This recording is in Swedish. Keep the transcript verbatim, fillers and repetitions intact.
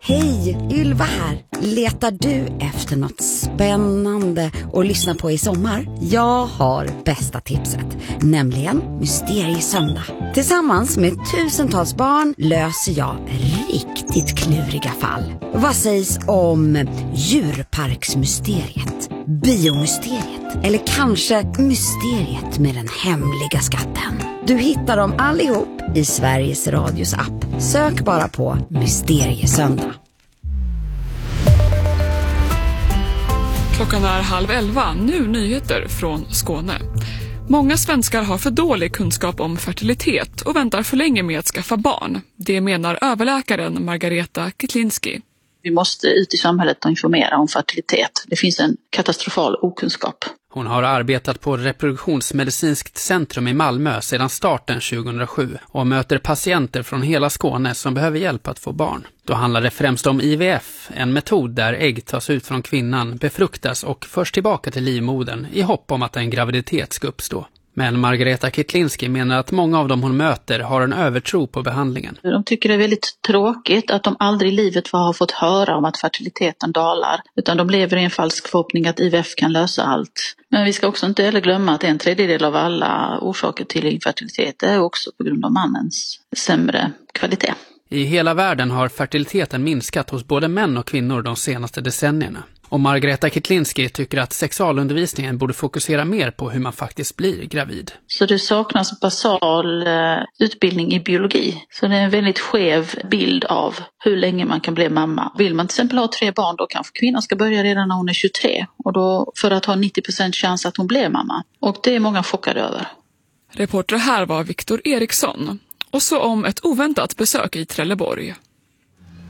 Hej, Ylva här. Letar du efter något spännande att lyssna på i sommar? Jag har bästa tipset, nämligen Mysteriesöndag. Tillsammans med tusentals barn löser jag riktigt kluriga fall. Vad sägs om djurparksmysteriet, biomysteriet eller kanske mysteriet med den hemliga skatten? Du hittar dem allihop i Sveriges Radios app. Sök bara på Mysteriesöndag. Klockan är halv elva, nu nyheter från Skåne. Många svenskar har för dålig kunskap om fertilitet och väntar för länge med att skaffa barn. Det menar överläkaren Margareta Kitlinski. Vi måste ut i samhället och informera om fertilitet. Det finns en katastrofal okunskap. Hon har arbetat på reproduktionsmedicinskt centrum i Malmö sedan starten tjugohundrasju och möter patienter från hela Skåne som behöver hjälp att få barn. Då handlar det främst om I V F, en metod där ägg tas ut från kvinnan, befruktas och förs tillbaka till livmodern i hopp om att en graviditet ska uppstå. Men Margareta Kitlinski menar att många av dem hon möter har en övertro på behandlingen. De tycker det är väldigt tråkigt att de aldrig i livet har fått höra om att fertiliteten dalar. Utan de lever i en falsk förhoppning att I V F kan lösa allt. Men vi ska också inte heller glömma att en tredjedel av alla orsaker till infertilitet är också på grund av mannens sämre kvalitet. I hela världen har fertiliteten minskat hos både män och kvinnor de senaste decennierna. Och Margareta Kitlinski tycker att sexualundervisningen borde fokusera mer på hur man faktiskt blir gravid. Så det saknas basal eh, utbildning i biologi. Så det är en väldigt skev bild av hur länge man kan bli mamma. Vill man till exempel ha tre barn, då kanske kvinnan ska börja redan när hon är tjugotre. Och då för att ha nittio procent chans att hon blir mamma. Och det är många chockade över. Reporter här var Viktor Eriksson. Och så om ett oväntat besök i Trelleborg.